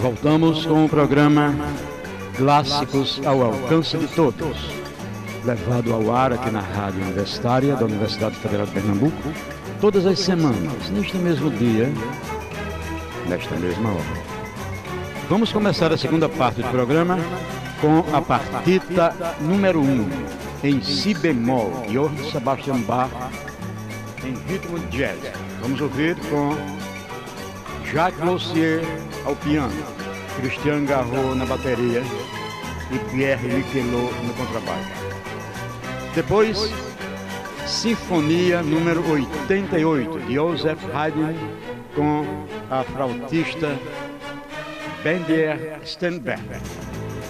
Voltamos com o programa Clássicos ao Alcance de Todos, levado ao ar aqui na Rádio Universitária da Universidade Federal de Pernambuco, todas as semanas, neste mesmo dia, nesta mesma hora. Vamos começar a segunda parte do programa com a partita número 1, em si bemol, Johann Sebastian Bach, em ritmo de jazz. Vamos ouvir com Jacques Lossier ao piano, Christian Garraud na bateria e Pierre Miquelot no contrabaixo. Depois, Sinfonia número 88 de Joseph Haydn com a flautista Bendier Stenberg.